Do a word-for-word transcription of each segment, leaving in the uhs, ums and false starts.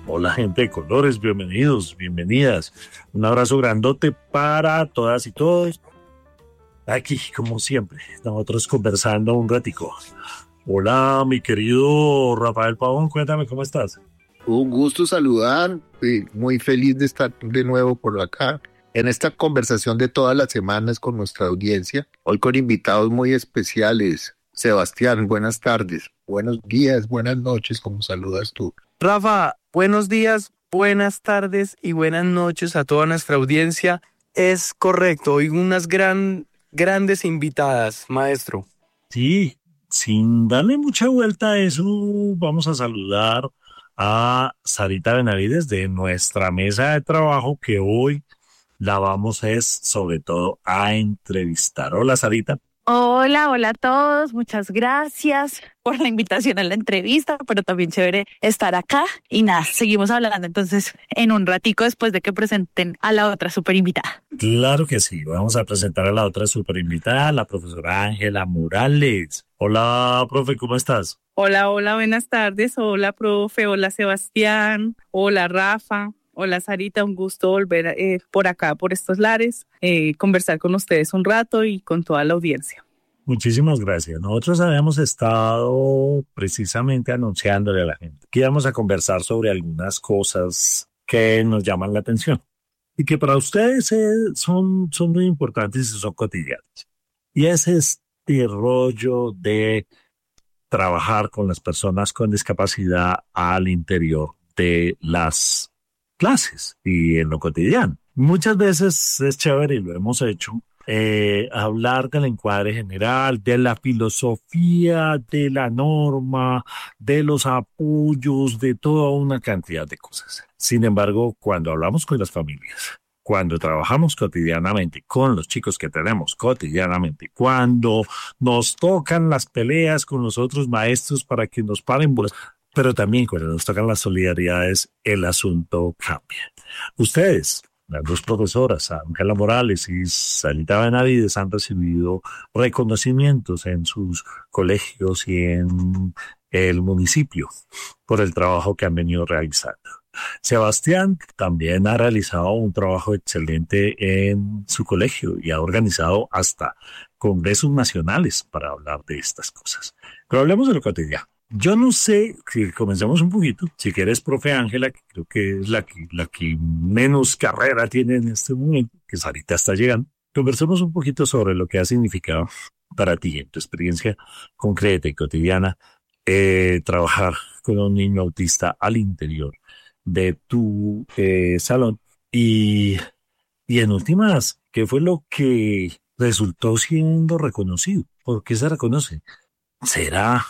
Hola gente de colores, bienvenidos, bienvenidas. Un abrazo grandote para todas y todos. Aquí, como siempre, nosotros conversando un ratico. Hola, mi querido Rafael Pavón, cuéntame cómo estás. Un gusto saludar, y muy feliz de estar de nuevo por acá en esta conversación de todas las semanas con nuestra audiencia. Hoy con invitados muy especiales. Sebastián, buenas tardes, buenos días, buenas noches, ¿cómo saludas tú? Rafa, buenos días, buenas tardes y buenas noches a toda nuestra audiencia. Es correcto, hoy unas gran, grandes invitadas, maestro. Sí, sin darle mucha vuelta a eso, vamos a saludar a Sarita Benavides de nuestra mesa de trabajo, que hoy la vamos es sobre todo a entrevistar. Hola, Sarita. Hola, hola a todos, muchas gracias por la invitación a la entrevista, pero también chévere estar acá y nada, seguimos hablando entonces en un ratico después de que presenten a la otra super invitada. Claro que sí, vamos a presentar a la otra super invitada, la profesora Ángela Morales. Hola, profe, ¿cómo estás? Hola, hola, buenas tardes, hola, profe, hola, Sebastián, hola, Rafa. Hola Sarita, un gusto volver eh, por acá, por estos lares, eh, conversar con ustedes un rato y con toda la audiencia. Muchísimas gracias. Nosotros habíamos estado precisamente anunciándole a la gente que íbamos a conversar sobre algunas cosas que nos llaman la atención y que para ustedes eh, son, son muy importantes y son cotidianas. Y es este rollo de trabajar con las personas con discapacidad al interior de las clases y en lo cotidiano. Muchas veces es chévere y lo hemos hecho, eh, hablar del encuadre general, de la filosofía, de la norma, de los apoyos, de toda una cantidad de cosas. Sin embargo, cuando hablamos con las familias, cuando trabajamos cotidianamente con los chicos que tenemos cotidianamente, cuando nos tocan las peleas con los otros maestros para que nos paren bolas, pero también cuando nos tocan las solidaridades, el asunto cambia. Ustedes, las dos profesoras, Ángela Morales y Sarita Benavides, han recibido reconocimientos en sus colegios y en el municipio por el trabajo que han venido realizando. Sebastián también ha realizado un trabajo excelente en su colegio y ha organizado hasta congresos nacionales para hablar de estas cosas. Pero hablemos de lo cotidiano. Yo no sé, si comencemos un poquito, si quieres, profe Ángela, que creo que es la que, la que menos carrera tiene en este momento, que Sarita está llegando, conversemos un poquito sobre lo que ha significado para ti, en tu experiencia concreta y cotidiana, eh, trabajar con un niño autista al interior de tu eh, salón y, y en últimas, ¿qué fue lo que resultó siendo reconocido? ¿Por qué se reconoce? ¿Será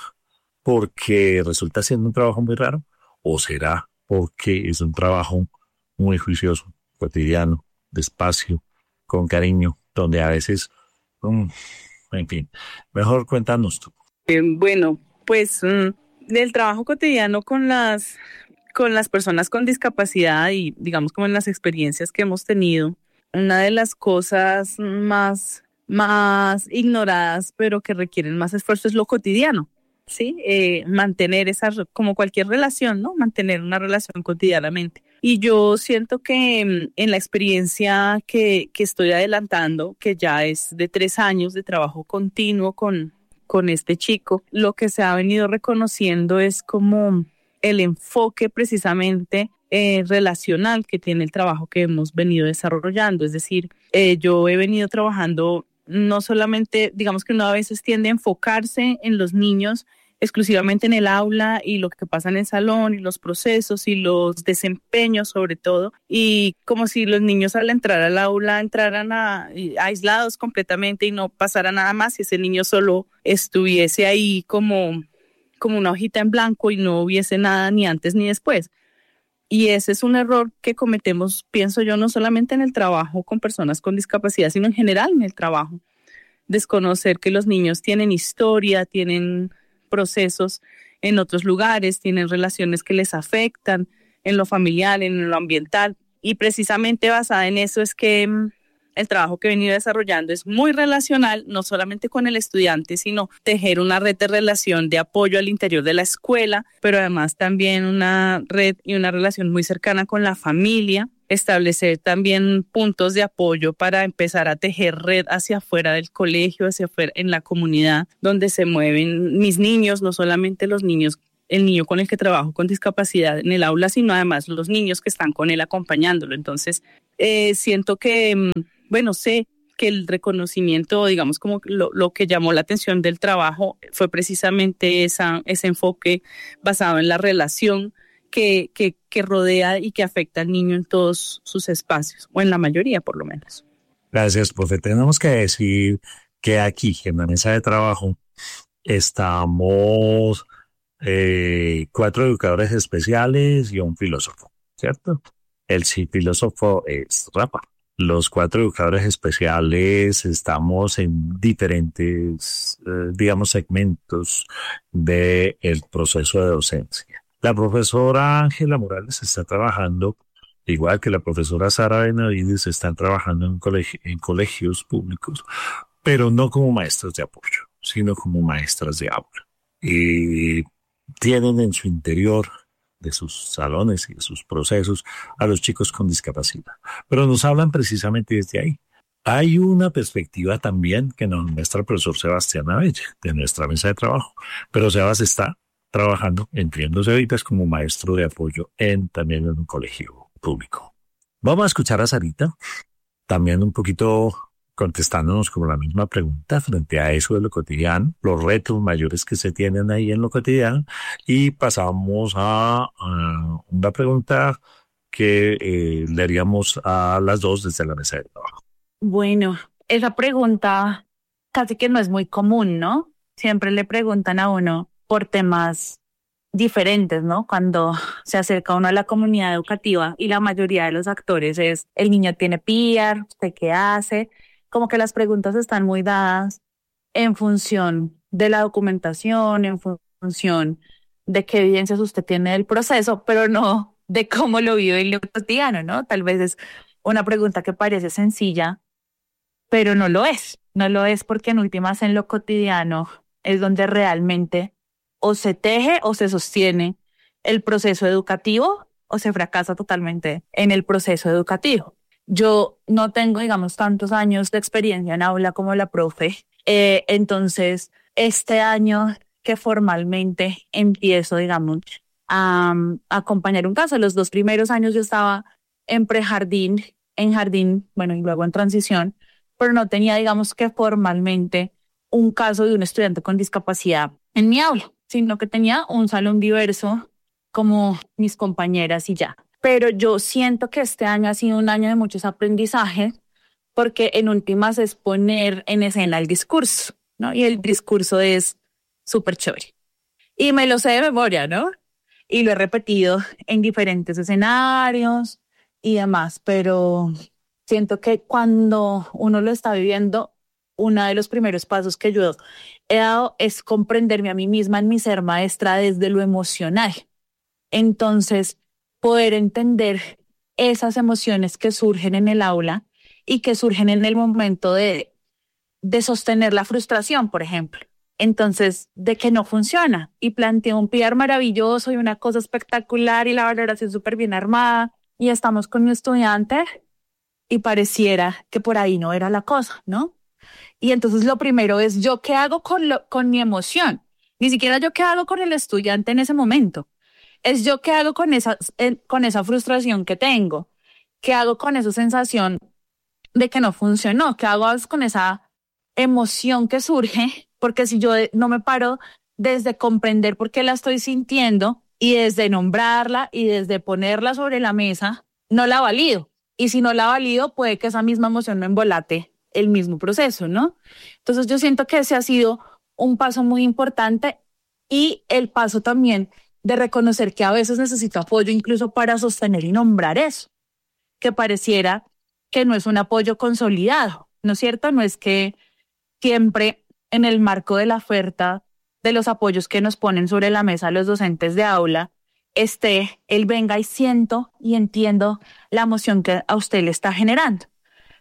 porque resulta siendo un trabajo muy raro o será porque es un trabajo muy juicioso, cotidiano, despacio, con cariño, donde a veces, um, en fin, mejor cuéntanos tú. Eh, bueno, pues mm, del trabajo cotidiano con las, con las personas con discapacidad y digamos como en las experiencias que hemos tenido, una de las cosas más, más ignoradas pero que requieren más esfuerzo es lo cotidiano. Sí, eh, mantener esa, como cualquier relación, ¿no? Mantener una relación cotidianamente. Y yo siento que mm, en la experiencia que, que estoy adelantando, que ya es de tres años de trabajo continuo con, con este chico, lo que se ha venido reconociendo es como el enfoque precisamente eh, relacional que tiene el trabajo que hemos venido desarrollando. Es decir, eh, yo he venido trabajando no solamente, digamos que uno a veces tiende a enfocarse en los niños exclusivamente en el aula y lo que pasa en el salón y los procesos y los desempeños sobre todo, y como si los niños al entrar al aula entraran a, aislados completamente y no pasara nada más y ese niño solo estuviese ahí como, como una hojita en blanco y no hubiese nada ni antes ni después. Y ese es un error que cometemos, pienso yo, no solamente en el trabajo con personas con discapacidad, sino en general en el trabajo. Desconocer que los niños tienen historia, tienen procesos en otros lugares, tienen relaciones que les afectan en lo familiar, en lo ambiental. Y precisamente basada en eso es que el trabajo que he venido desarrollando es muy relacional, no solamente con el estudiante, sino tejer una red de relación de apoyo al interior de la escuela, pero además también una red y una relación muy cercana con la familia, establecer también puntos de apoyo para empezar a tejer red hacia afuera del colegio, hacia afuera en la comunidad donde se mueven mis niños, no solamente los niños, el niño con el que trabajo con discapacidad en el aula, sino además los niños que están con él acompañándolo. Entonces, eh, siento que, bueno, sé que el reconocimiento, digamos, como lo, lo que llamó la atención del trabajo fue precisamente esa, ese enfoque basado en la relación Que, que, que rodea y que afecta al niño en todos sus espacios, o en la mayoría por lo menos. Gracias, profe. Tenemos que decir que aquí, en la mesa de trabajo, estamos eh, cuatro educadores especiales y un filósofo, ¿cierto? El sí filósofo es Rafa. Los cuatro educadores especiales estamos en diferentes, eh, digamos, segmentos del proceso de docencia. La profesora Ángela Morales está trabajando, igual que la profesora Sara Benavides, están trabajando en, colegi- en colegios públicos, pero no como maestras de apoyo, sino como maestras de aula. Y tienen en su interior de sus salones y de sus procesos a los chicos con discapacidad. Pero nos hablan precisamente desde ahí. Hay una perspectiva también que nos muestra el profesor Sebastián Abella, de nuestra mesa de trabajo, pero Sebas está trabajando, entiéndose ahorita, es como maestro de apoyo en también en un colegio público. Vamos a escuchar a Sarita, también un poquito contestándonos como la misma pregunta frente a eso de lo cotidiano, los retos mayores que se tienen ahí en lo cotidiano, y pasamos a, a una pregunta que eh, le haríamos a las dos desde la mesa de trabajo. Bueno, esa pregunta casi que no es muy común, ¿no? Siempre le preguntan a uno por temas diferentes, ¿no? Cuando se acerca uno a la comunidad educativa y la mayoría de los actores es, el niño tiene P I A R, ¿usted qué hace? Como que las preguntas están muy dadas en función de la documentación, en fu- función de qué evidencias usted tiene del proceso, pero no de cómo lo vive en lo cotidiano, ¿no? Tal vez es una pregunta que parece sencilla, pero no lo es. No lo es porque en últimas en lo cotidiano es donde realmente o se teje o se sostiene el proceso educativo o se fracasa totalmente en el proceso educativo. Yo no tengo, digamos, tantos años de experiencia en aula como la profe, eh, entonces este año que formalmente empiezo, digamos, a, a acompañar un caso. Los dos primeros años yo estaba en prejardín, en jardín, bueno, y luego en transición, pero no tenía, digamos, que formalmente un caso de un estudiante con discapacidad en mi aula, sino que tenía un salón diverso como mis compañeras y ya. Pero yo siento que este año ha sido un año de muchos aprendizajes porque en últimas es poner en escena el discurso, ¿no? Y el discurso es súper chévere. Y me lo sé de memoria, ¿no? Y lo he repetido en diferentes escenarios y demás, pero siento que cuando uno lo está viviendo, uno de los primeros pasos que yo he dado es comprenderme a mí misma en mi ser maestra desde lo emocional. Entonces, poder entender esas emociones que surgen en el aula y que surgen en el momento de, de sostener la frustración, por ejemplo. Entonces, de que no funciona. Y planteo un P I A R maravilloso y una cosa espectacular y la valoración súper bien armada. Y estamos con un estudiante y pareciera que por ahí no era la cosa, ¿no? Y entonces lo primero es yo qué hago con, lo, con mi emoción. Ni siquiera yo qué hago con el estudiante en ese momento. Es yo qué hago con esa, con esa frustración que tengo. ¿Qué hago con esa sensación de que no funcionó? ¿Qué hago con esa emoción que surge? Porque si yo no me paro desde comprender por qué la estoy sintiendo y desde nombrarla y desde ponerla sobre la mesa, no la valido. Y si no la valido, puede que esa misma emoción me embolate el mismo proceso, ¿no? Entonces yo siento que ese ha sido un paso muy importante y el paso también de reconocer que a veces necesito apoyo incluso para sostener y nombrar eso, que pareciera que no es un apoyo consolidado, ¿no es cierto? No es que siempre en el marco de la oferta de los apoyos que nos ponen sobre la mesa los docentes de aula esté el venga y siento y entiendo la emoción que a usted le está generando.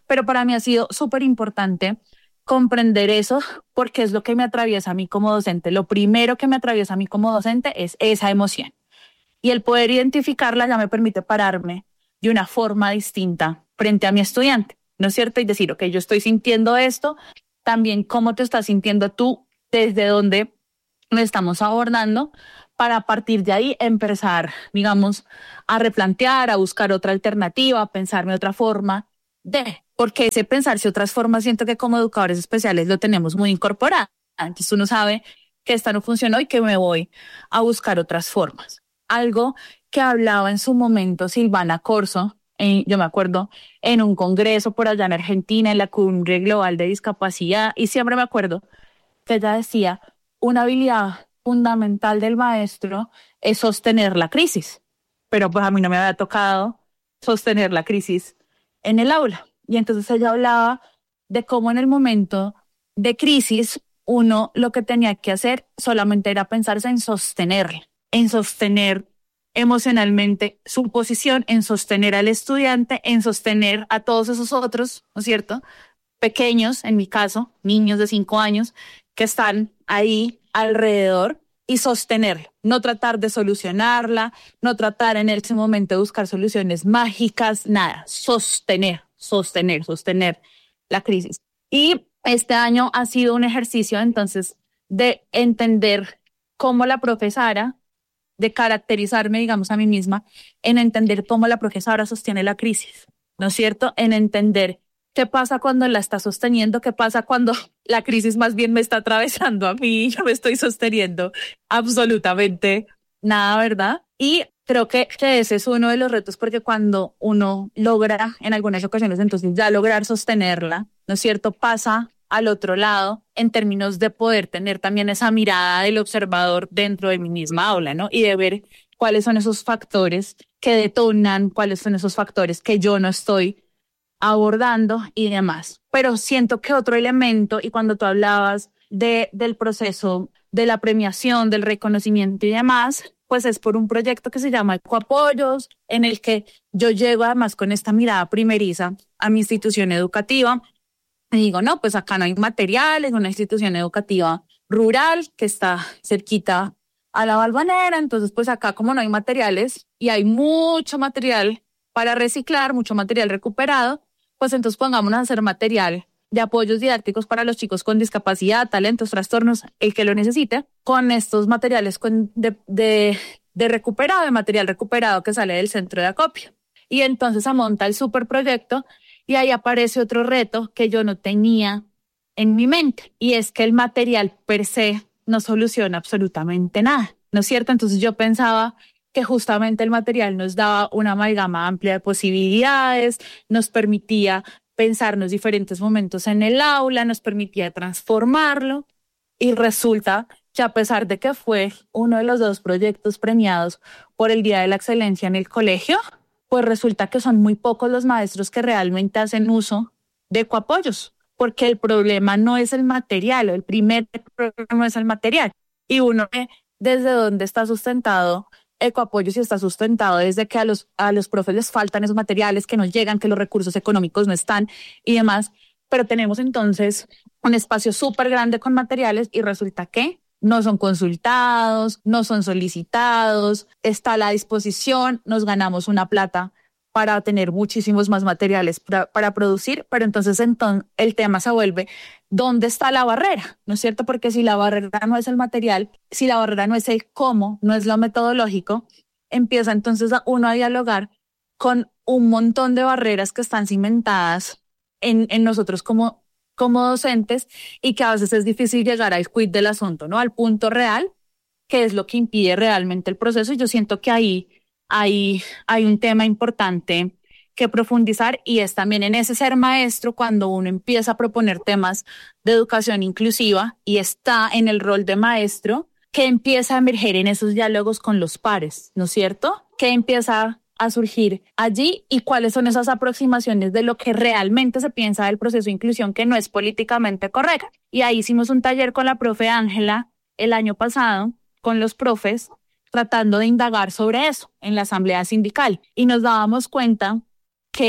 pero para mí ha sido súper importante comprender eso porque es lo que me atraviesa a mí como docente. Lo primero que me atraviesa a mí como docente es esa emoción. Y el poder identificarla ya me permite pararme de una forma distinta frente a mi estudiante, ¿no es cierto? Y decir, ok, yo estoy sintiendo esto, también cómo te estás sintiendo tú, desde dónde lo estamos abordando, para a partir de ahí empezar, digamos, a replantear, a buscar otra alternativa, a pensarme otra forma de, porque ese pensarse otras formas siento que como educadores especiales lo tenemos muy incorporado. Entonces uno sabe que esta no funcionó y que me voy a buscar otras formas. Algo que hablaba en su momento Silvana Corso, eh, yo me acuerdo, en un congreso por allá en Argentina, en la Cumbre Global de Discapacidad, y siempre me acuerdo que ella decía, una habilidad fundamental del maestro es sostener la crisis, pero pues a mí no me había tocado sostener la crisis en el aula. Y entonces ella hablaba de cómo en el momento de crisis uno lo que tenía que hacer solamente era pensarse en sostenerla, en sostener emocionalmente su posición, en sostener al estudiante, en sostener a todos esos otros, ¿no es cierto?, pequeños, en mi caso, niños de cinco años, que están ahí alrededor, y sostenerla, no tratar de solucionarla, no tratar en ese momento de buscar soluciones mágicas, nada, sostener, sostener, sostener la crisis. Y este año ha sido un ejercicio entonces de entender cómo la profesora, de caracterizarme, digamos, a mí misma, en entender cómo la profesora sostiene la crisis, ¿no es cierto? En entender qué pasa cuando la está sosteniendo, qué pasa cuando la crisis más bien me está atravesando a mí y yo me estoy sosteniendo absolutamente nada, ¿verdad? Y creo que, que ese es uno de los retos, porque cuando uno logra, en algunas ocasiones, entonces ya lograr sostenerla, ¿no es cierto?, pasa al otro lado en términos de poder tener también esa mirada del observador dentro de mi misma aula, ¿no? Y de ver cuáles son esos factores que detonan, cuáles son esos factores que yo no estoy abordando y demás. Pero siento que otro elemento, y cuando tú hablabas de, del proceso de la premiación, del reconocimiento y demás, pues es por un proyecto que se llama Ecoapoyos, en el que yo llego además con esta mirada primeriza a mi institución educativa y digo, no, pues acá no hay materiales, una institución educativa rural que está cerquita a la Balvanera, entonces pues acá como no hay materiales y hay mucho material para reciclar, mucho material recuperado, pues entonces pongámonos a hacer material de apoyos didácticos para los chicos con discapacidad, talentos, trastornos, el que lo necesite, con estos materiales con de, de, de recuperado, de material recuperado que sale del centro de acopio. Y entonces se monta el superproyecto y ahí aparece otro reto que yo no tenía en mi mente, y es que el material per se no soluciona absolutamente nada, ¿no es cierto? Entonces yo pensaba que justamente el material nos daba una amalgama amplia de posibilidades, nos permitía pensarnos diferentes momentos en el aula, nos permitía transformarlo, y resulta que a pesar de que fue uno de los dos proyectos premiados por el Día de la Excelencia en el colegio, pues resulta que son muy pocos los maestros que realmente hacen uso de Ecoapoyos, porque el problema no es el material, el primer problema no es el material, y uno ve desde dónde está sustentado Ecoapoyos, y está sustentado desde que a los, a los profes les faltan esos materiales, que no llegan, que los recursos económicos no están y demás, pero tenemos entonces un espacio súper grande con materiales y resulta que no son consultados, no son solicitados, está a la disposición, nos ganamos una plata para tener muchísimos más materiales para, para producir, pero entonces, entonces el tema se vuelve, ¿dónde está la barrera? ¿No es cierto? Porque si la barrera no es el material, si la barrera no es el cómo, no es lo metodológico, empieza entonces a uno a dialogar con un montón de barreras que están cimentadas en, en nosotros como, como docentes, y que a veces es difícil llegar al quid del asunto, ¿no? Al punto real, que es lo que impide realmente el proceso. Y yo siento que ahí hay, hay un tema importante que profundizar, y es también en ese ser maestro cuando uno empieza a proponer temas de educación inclusiva y está en el rol de maestro, que empieza a emerger en esos diálogos con los pares, ¿no es cierto? Que empieza a surgir allí, y cuáles son esas aproximaciones de lo que realmente se piensa del proceso de inclusión que no es políticamente correcto. Y ahí hicimos un taller con la profe Ángela el año pasado, con los profes, tratando de indagar sobre eso en la asamblea sindical, y nos dábamos cuenta que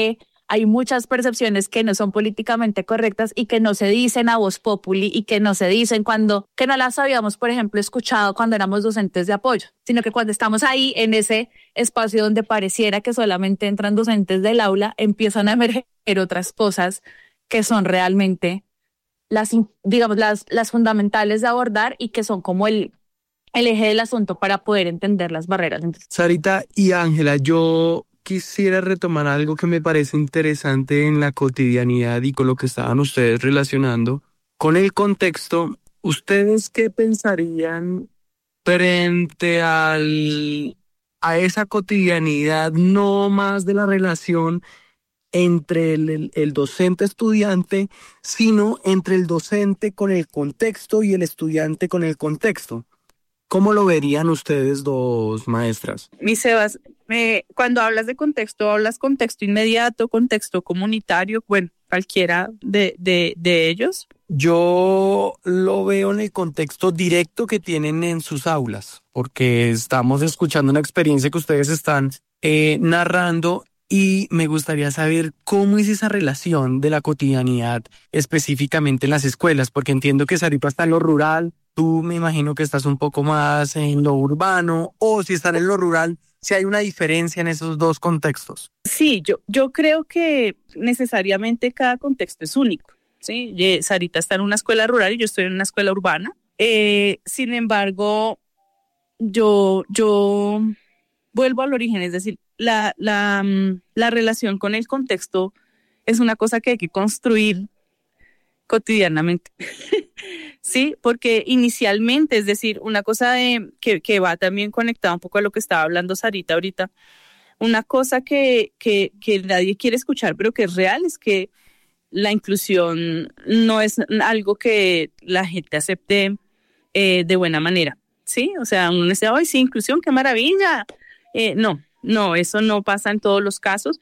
hay muchas percepciones que no son políticamente correctas y que no se dicen a voz populi y que no se dicen cuando, que no las habíamos, por ejemplo, escuchado cuando éramos docentes de apoyo, sino que cuando estamos ahí en ese espacio donde pareciera que solamente entran docentes del aula, empiezan a emerger otras cosas que son realmente las, digamos, las, las fundamentales de abordar y que son como el, el eje del asunto para poder entender las barreras. Sarita y Ángela, yo quisiera retomar algo que me parece interesante en la cotidianidad y con lo que estaban ustedes relacionando. Con el contexto, ¿ustedes qué pensarían frente al, a esa cotidianidad, no más de la relación entre el, el, el docente-estudiante, sino entre el docente con el contexto y el estudiante con el contexto? ¿Cómo lo verían ustedes dos, maestras? Mi Sebas, eh, cuando hablas de contexto, ¿hablas contexto inmediato, contexto comunitario? Bueno, cualquiera de, de, de ellos. Yo lo veo en el contexto directo que tienen en sus aulas, porque estamos escuchando una experiencia que ustedes están eh, narrando y me gustaría saber cómo es esa relación de la cotidianidad específicamente en las escuelas, porque entiendo que Sarita está en lo rural, tú me imagino que estás un poco más en lo urbano, o si están en lo rural, si hay una diferencia en esos dos contextos. Sí, yo, yo creo que necesariamente cada contexto es único, ¿sí? Sarita está en una escuela rural y yo estoy en una escuela urbana. Eh, sin embargo, yo, yo vuelvo al origen, es decir, la, la, la relación con el contexto es una cosa que hay que construir cotidianamente. Sí, porque inicialmente, es decir, una cosa de, que, que va también conectada un poco a lo que estaba hablando Sarita ahorita, una cosa que, que, que nadie quiere escuchar, pero que es real, es que la inclusión no es algo que la gente acepte eh, de buena manera, ¿sí? O sea, uno dice, ¡ay, sí, inclusión, qué maravilla! Eh, no, no, eso no pasa en todos los casos.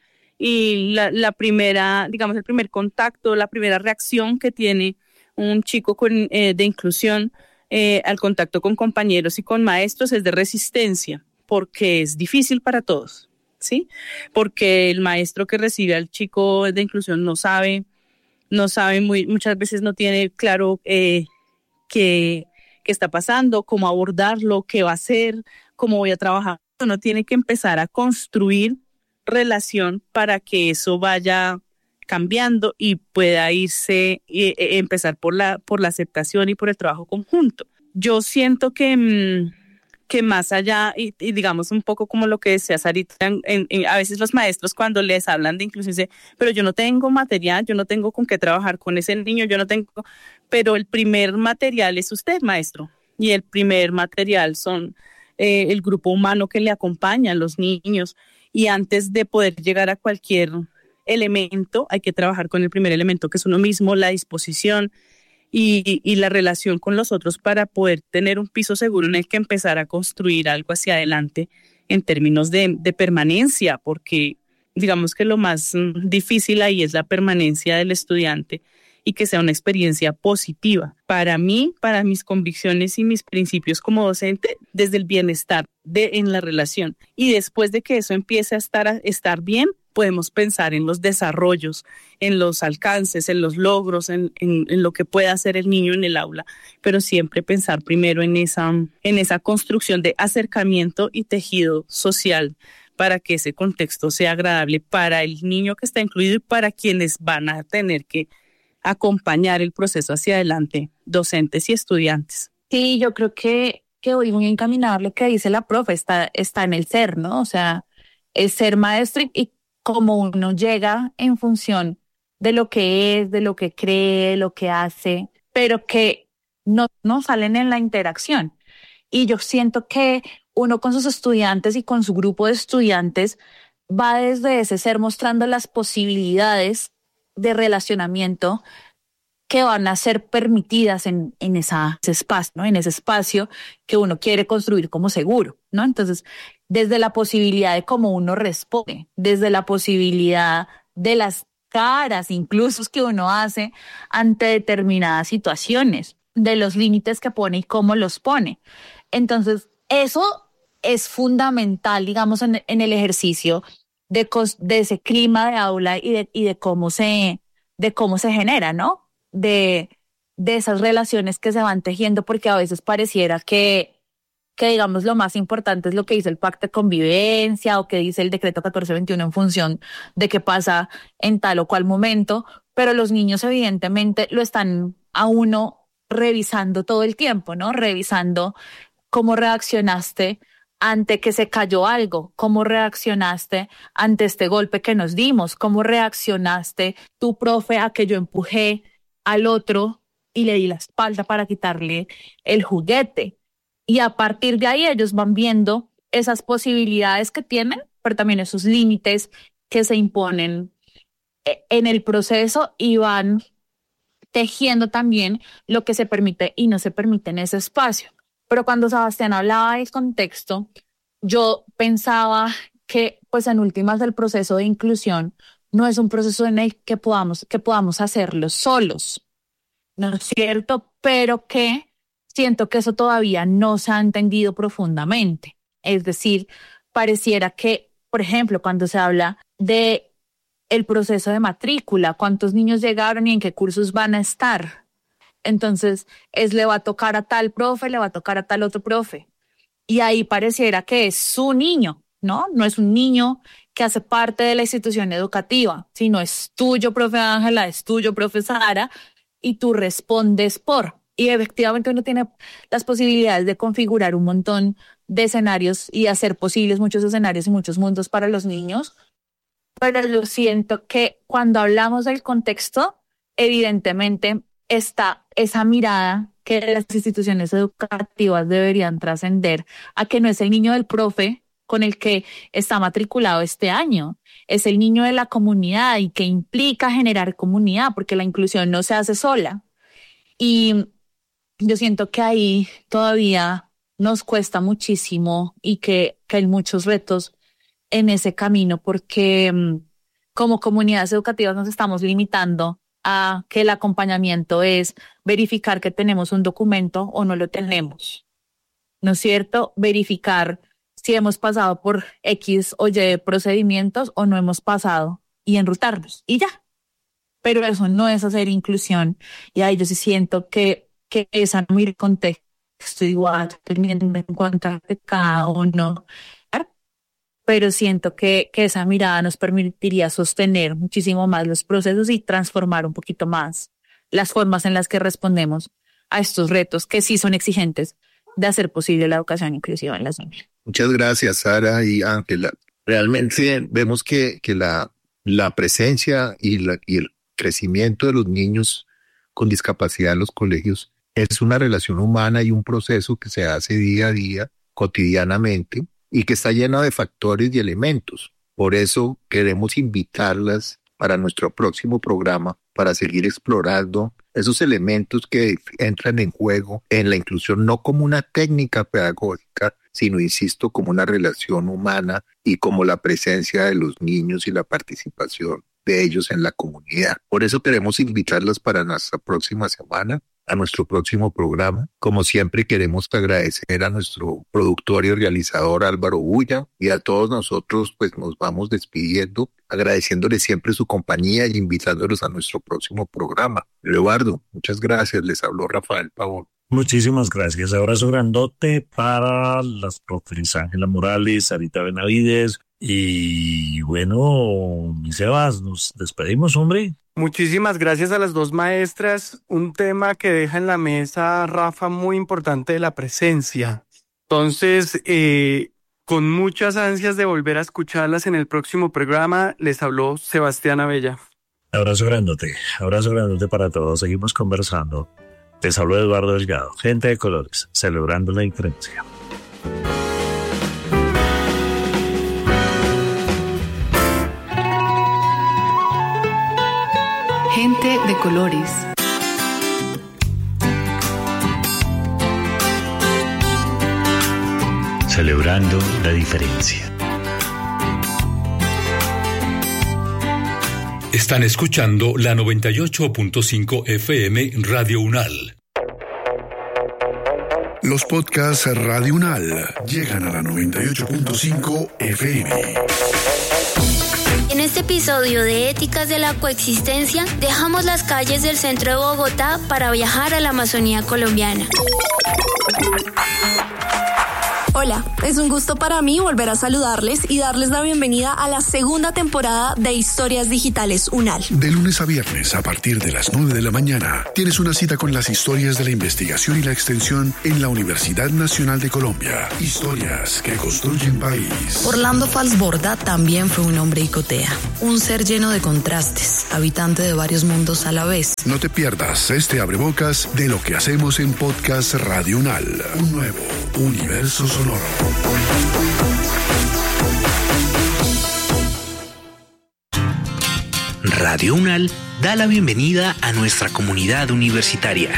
Y la, la primera, digamos, el primer contacto, la primera reacción que tiene un chico con, eh, de inclusión eh, al contacto con compañeros y con maestros es de resistencia, porque es difícil para todos, ¿sí? Porque el maestro que recibe al chico de inclusión no sabe, no sabe muy, muchas veces no tiene claro eh, qué, qué está pasando, cómo abordarlo, qué va a hacer, cómo voy a trabajar. Uno tiene que empezar a construir relación para que eso vaya cambiando y pueda irse, eh, empezar por la, por la aceptación y por el trabajo conjunto. Yo siento que, que más allá, y, y digamos un poco como lo que decía Sarita, en, en, a veces los maestros cuando les hablan de inclusión dicen, pero yo no tengo material, yo no tengo con qué trabajar con ese niño, yo no tengo, pero el primer material es usted, maestro, y el primer material son eh, el grupo humano que le acompaña, los niños, y antes de poder llegar a cualquier elemento, hay que trabajar con el primer elemento, que es uno mismo, la disposición y, y la relación con los otros para poder tener un piso seguro en el que empezar a construir algo hacia adelante en términos de, de permanencia, porque digamos que lo más difícil ahí es la permanencia del estudiante y que sea una experiencia positiva. Para mí, para mis convicciones y mis principios como docente, desde el bienestar de, en la relación. Y después de que eso empiece a estar, a estar bien, podemos pensar en los desarrollos, en los alcances, en los logros, en, en, en lo que pueda hacer el niño en el aula, pero siempre pensar primero en esa, en esa construcción de acercamiento y tejido social para que ese contexto sea agradable para el niño que está incluido y para quienes van a tener que acompañar el proceso hacia adelante, docentes y estudiantes. Sí, yo creo que, que voy muy encaminado lo que dice la profe, está, está en el ser, ¿no? O sea, es ser maestro y, y cómo uno llega en función de lo que es, de lo que cree, lo que hace, pero que no, no salen en la interacción. Y yo siento que uno con sus estudiantes y con su grupo de estudiantes va desde ese ser mostrando las posibilidades de relacionamiento que van a ser permitidas en, en esa, ese espacio, ¿no? En ese espacio que uno quiere construir como seguro, ¿no? Entonces, desde la posibilidad de cómo uno responde, desde la posibilidad de las caras incluso que uno hace ante determinadas situaciones, de los límites que pone y cómo los pone. Entonces, eso es fundamental, digamos, en, en el ejercicio de, cos, de ese clima de aula y de, y de cómo se, de cómo se genera, ¿no? De, de esas relaciones que se van tejiendo, porque a veces pareciera que, que digamos lo más importante es lo que dice el pacto de convivencia o que dice el decreto catorce veintiuno en función de qué pasa en tal o cual momento, pero los niños evidentemente lo están a uno revisando todo el tiempo, ¿no? Revisando cómo reaccionaste ante que se cayó algo, cómo reaccionaste ante este golpe que nos dimos, cómo reaccionaste tu profe a que yo empujé al otro y le di la espalda para quitarle el juguete. Y a partir de ahí ellos van viendo esas posibilidades que tienen, pero también esos límites que se imponen en el proceso y van tejiendo también lo que se permite y no se permite en ese espacio. Pero cuando Sebastián hablaba del contexto, yo pensaba que, pues en últimas, el proceso de inclusión no es un proceso en el que podamos, que podamos hacerlo solos, ¿no es cierto? Pero que siento que eso todavía no se ha entendido profundamente. Es decir, pareciera que, por ejemplo, cuando se habla de el proceso de matrícula, cuántos niños llegaron y en qué cursos van a estar. Entonces, es le va a tocar a tal profe, le va a tocar a tal otro profe. Y ahí pareciera que es su niño, ¿no? No es un niño que hace parte de la institución educativa, sino es tuyo, profe Ángela, es tuyo, profe Sara, y tú respondes por. Y efectivamente uno tiene las posibilidades de configurar un montón de escenarios y hacer posibles muchos escenarios y muchos mundos para los niños. Pero yo siento que cuando hablamos del contexto, evidentemente está esa mirada que las instituciones educativas deberían trascender a que no es el niño del profe con el que está matriculado este año, es el niño de la comunidad y que implica generar comunidad, porque la inclusión no se hace sola. Y yo siento que ahí todavía nos cuesta muchísimo y que, que hay muchos retos en ese camino, porque um, como comunidades educativas nos estamos limitando a que el acompañamiento es verificar que tenemos un documento o no lo tenemos, ¿no es cierto? Verificar si hemos pasado por X o Y procedimientos o no hemos pasado y enrutarlos y ya. Pero eso no es hacer inclusión y ahí yo sí siento que, que esa no ir contexto igual, teniendo en cuenta que cada uno, pero siento que, que esa mirada nos permitiría sostener muchísimo más los procesos y transformar un poquito más las formas en las que respondemos a estos retos que sí son exigentes de hacer posible la educación inclusiva en las niñas. Muchas gracias, Sara y Ángela. Realmente vemos que, que la, la presencia y, la, y el crecimiento de los niños con discapacidad en los colegios es una relación humana y un proceso que se hace día a día, cotidianamente, y que está lleno de factores y elementos. Por eso queremos invitarlas para nuestro próximo programa para seguir explorando esos elementos que entran en juego en la inclusión, no como una técnica pedagógica, sino, insisto, como una relación humana y como la presencia de los niños y la participación de ellos en la comunidad. Por eso queremos invitarlas para nuestra próxima semana, a nuestro próximo programa. Como siempre, queremos agradecer a nuestro productor y realizador Álvaro Bulla y a todos nosotros, pues nos vamos despidiendo, agradeciéndoles siempre su compañía y invitándolos a nuestro próximo programa. Eduardo, muchas gracias. Les habló Rafael Pavón. Muchísimas gracias. Abrazo grandote para las profes Ángela Morales, Sarita Benavides y bueno, mi Sebas, nos despedimos, hombre. Muchísimas gracias a las dos maestras. Un tema que deja en la mesa, Rafa, muy importante de la presencia. Entonces, eh, con muchas ansias de volver a escucharlas en el próximo programa, les habló Sebastián Abella. Abrazo grandote, abrazo grandote para todos. Seguimos conversando. Les habló Eduardo Delgado, Gente de Colores, celebrando la diferencia. Gente de Colores. Celebrando la diferencia. Están escuchando la noventa y ocho punto cinco F M Radio Unal. Los podcasts Radio Unal llegan a la noventa y ocho punto cinco F M. En este episodio de Éticas de la Coexistencia, dejamos las calles del centro de Bogotá para viajar a la Amazonía colombiana. Hola, es un gusto para mí volver a saludarles y darles la bienvenida a la segunda temporada de Historias Digitales UNAL. De lunes a viernes a partir de las nueve de la mañana tienes una cita con las historias de la investigación y la extensión en la Universidad Nacional de Colombia. Historias que construyen país. Orlando Falsborda también fue un hombre icotea, un ser lleno de contrastes, habitante de varios mundos a la vez. No te pierdas este abrebocas de lo que hacemos en Podcast Radio UNAL. Un nuevo universo sonoro. Radio UNAL da la bienvenida a nuestra comunidad universitaria.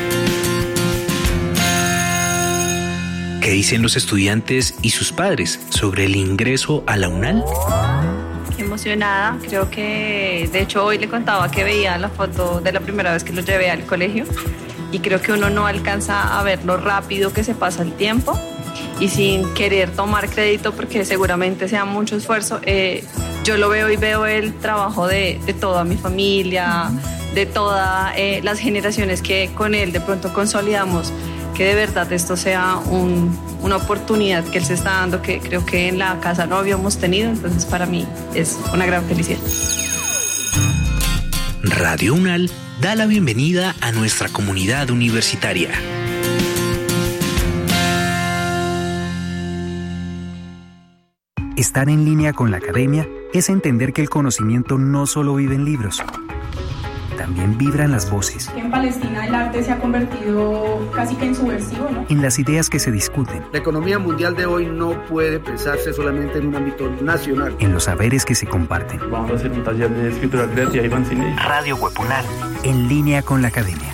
¿Qué dicen los estudiantes y sus padres sobre el ingreso a la UNAL? Emocionada, creo que de hecho hoy le contaba que veía la foto de la primera vez que lo llevé al colegio y creo que uno no alcanza a ver lo rápido que se pasa el tiempo y sin querer tomar crédito porque seguramente sea mucho esfuerzo, eh, yo lo veo y veo el trabajo de, de toda mi familia, de todas eh, las generaciones que con él de pronto consolidamos, que de verdad esto sea un, una oportunidad que él se está dando que creo que en la casa no habíamos tenido, entonces para mí es una gran felicidad. Radio UNAL da la bienvenida a nuestra comunidad universitaria. Estar en línea con la academia es entender que el conocimiento no solo vive en libros, también vibra en las voces. En Palestina el arte se ha convertido casi que en subversivo, ¿no? En las ideas que se discuten. La economía mundial de hoy no puede pensarse solamente en un ámbito nacional. En los saberes que se comparten. Vamos a hacer un taller de escritura creativa y fanzine. Radio Web UNAL, en línea con la academia.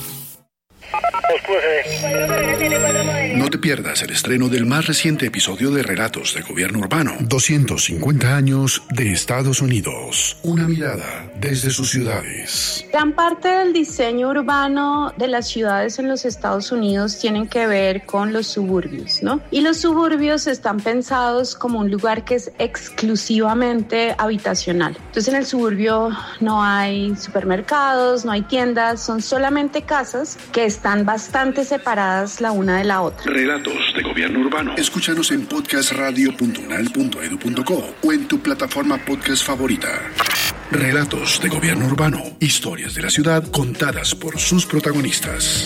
No te pierdas el estreno del más reciente episodio de Relatos de Gobierno Urbano. doscientos cincuenta años de Estados Unidos. Una mirada desde sus ciudades. Gran parte del diseño urbano de las ciudades en los Estados Unidos tienen que ver con los suburbios, ¿no? Y los suburbios están pensados como un lugar que es exclusivamente habitacional. Entonces en el suburbio no hay supermercados, no hay tiendas, son solamente casas que están bastante separadas la una de la otra. Relatos de Gobierno Urbano. Escúchanos en podcast radio punto unal punto edu punto co o en tu plataforma podcast favorita. Relatos de Gobierno Urbano. Historias de la ciudad contadas por sus protagonistas.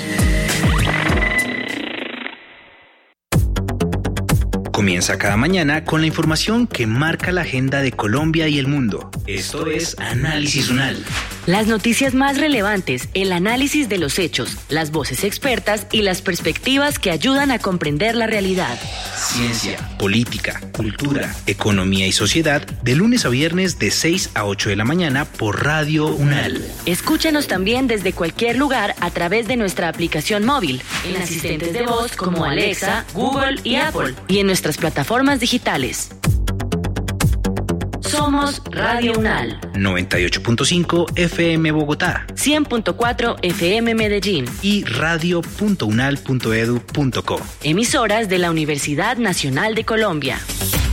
Comienza cada mañana con la información que marca la agenda de Colombia y el mundo. Esto es Análisis UNAL. Las noticias más relevantes, el análisis de los hechos, las voces expertas y las perspectivas que ayudan a comprender la realidad. Ciencia, política, cultura, economía y sociedad, de lunes a viernes de seis a ocho de la mañana por Radio UNAL. Escúchanos también desde cualquier lugar a través de nuestra aplicación móvil, en asistentes de voz como Alexa, Google y Apple, y en nuestras plataformas digitales. Somos Radio UNAL. noventa y ocho punto cinco F M Bogotá. cien punto cuatro F M Medellín. Y radio punto unal punto edu punto co. Emisoras de la Universidad Nacional de Colombia.